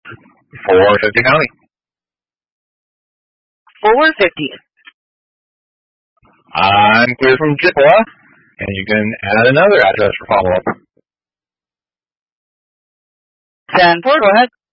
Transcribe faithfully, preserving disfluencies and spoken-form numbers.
four fifty County. four fifty. I'm clear from Chippewa, and you can add another address for follow-up. ten four, go ahead.